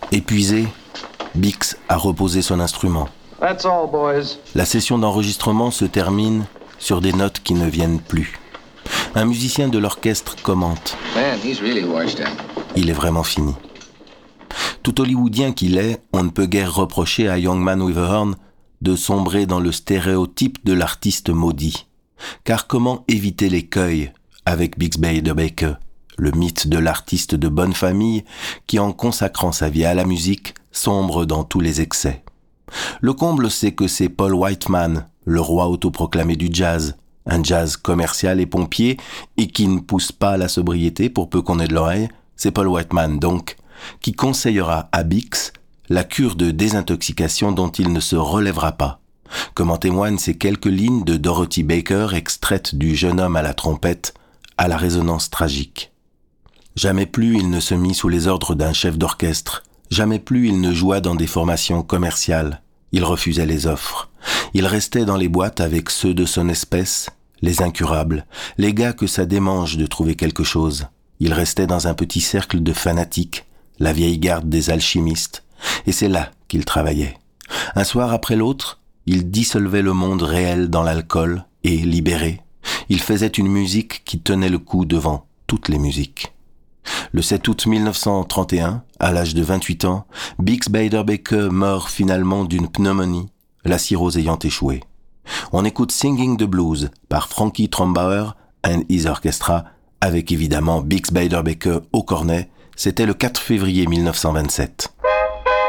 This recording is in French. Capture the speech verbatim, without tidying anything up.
Épuisé, Bix a reposé son instrument. That's all, boys. La session d'enregistrement se termine sur des notes qui ne viennent plus. Un musicien de l'orchestre commente. Man, he's really washed out. Il est vraiment fini. Tout hollywoodien qu'il est, on ne peut guère reprocher à Young Man with a Horn de sombrer dans le stéréotype de l'artiste maudit. Car comment éviter l'écueil avec Bix Beiderbecke, le mythe de l'artiste de bonne famille qui, en consacrant sa vie à la musique, sombre dans tous les excès. Le comble, c'est que c'est Paul Whiteman, le roi autoproclamé du jazz, un jazz commercial et pompier et qui ne pousse pas à la sobriété pour peu qu'on ait de l'oreille. C'est Paul Whiteman, donc, qui conseillera à Bix la cure de désintoxication dont il ne se relèvera pas, comme en témoignent ces quelques lignes de Dorothy Baker extraites du Jeune homme à la trompette à la résonance tragique. Jamais plus il ne se mit sous les ordres d'un chef d'orchestre, jamais plus il ne joua dans des formations commerciales, il refusait les offres. Il restait dans les boîtes avec ceux de son espèce, les incurables, les gars que ça démange de trouver quelque chose. Il restait dans un petit cercle de fanatiques, la vieille garde des alchimistes, et c'est là qu'il travaillait. Un soir après l'autre, il dissolvait le monde réel dans l'alcool et, libéré, il faisait une musique qui tenait le coup devant toutes les musiques. Le sept août mille neuf cent trente et un, à l'âge de vingt-huit ans, Bix Beiderbecke meurt finalement d'une pneumonie, la cirrhose ayant échoué. On écoute Singing the Blues par Frankie Trombauer and His Orchestra, avec évidemment Bix Beiderbecke au cornet. C'était le quatre février mille neuf cent vingt-sept.